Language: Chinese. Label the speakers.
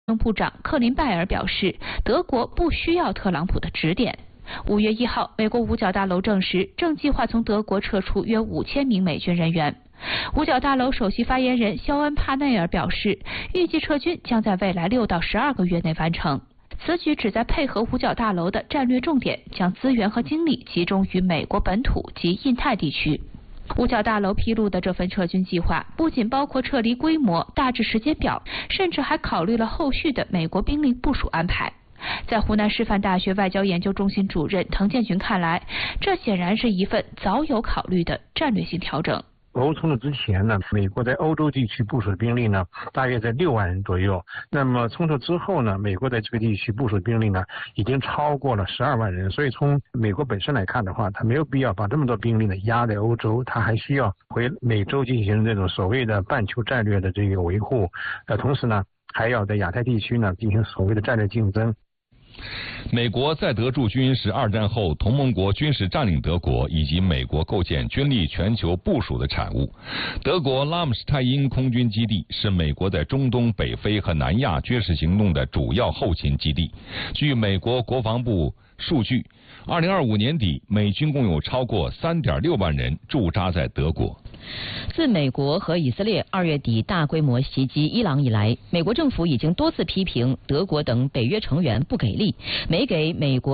Speaker 1: 部长克林拜尔表示，德国不需要特朗普的指点。5月1号，美国五角大楼证实，正计划从德国撤出约5000名美军人员。五角大楼首席发言人肖恩·帕内尔表示，预计撤军将在未来6到12个月内完成。此举旨在配合五角大楼的战略重点，将资源和精力集中于美国本土及印太地区。五角大楼披露的这份撤军计划，不仅包括撤离规模、大致时间表，甚至还考虑了后续的美国兵力部署安排。在湖南师范大学外交研究中心主任滕建群看来，这显然是一份早有考虑的战略性调整。
Speaker 2: 欧冲突之前呢，美国在欧洲地区部署的兵力呢，大约在6万人左右。那么冲突之后呢，美国在这个地区部署的兵力呢，已经超过了12万人。所以从美国本身来看的话，它没有必要把这么多兵力呢压在欧洲，它还需要回美洲进行这种所谓的半球战略的这个维护。同时呢，还要在亚太地区呢进行所谓的战略竞争。
Speaker 3: 美国在德驻军是2战后同盟国军事占领德国以及美国构建军力全球部署的产物。德国拉姆施泰因空军基地是美国在中东、北非和南亚军事行动的主要后勤基地。据美国国防部数据，2025年底，美军共有超过3.6万人驻扎在德国。
Speaker 4: 自美国和以色列2月底大规模袭击伊朗以来，美国政府已经多次批评德国等北约成员不给力，没给美国